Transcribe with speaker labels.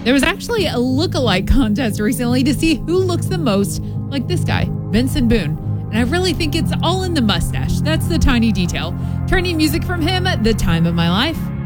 Speaker 1: There was actually a look-alike contest recently to see who looks the most like this guy, Vincent Boone. And I really think it's all in the mustache. That's the tiny detail. Trending music from him, The Time of My Life.